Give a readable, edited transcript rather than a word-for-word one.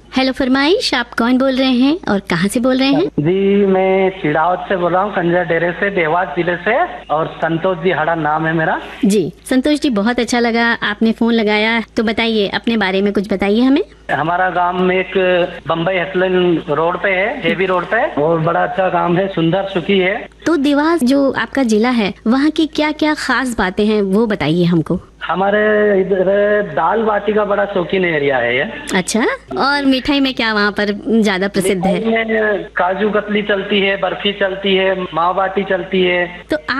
Hello फरमाइश, आप कौन बोल रहे हैं और कहाँ से बोल रहे हैं? जी, मैं चिड़ावत से बोल रहा हूँ, कंजा डेरे से, देवास जिले से। और संतोष जी हड़ा नाम है मेरा। जी संतोष जी, बहुत अच्छा लगा आपने फोन लगाया। तो बताइए, अपने बारे में कुछ बताइए हमें। हमारा गांव में एक बम्बई हसलन रोड पे है, जेबी रोड पे, और बड़ा अच्छा गांव है, सुंदर सुखी है। तो देवास जो आपका जिला है, वहाँ की क्या क्या खास बातें हैं वो बताइए हमको। हमारे इधर दाल बाटी का बड़ा शौकीन एरिया है ये। अच्छा, और मिठाई में क्या वहाँ पर ज्यादा प्रसिद्ध है? मिठाई में काजू कतली चलती है, बर्फी चलती है, मावा बाटी चलती है। तो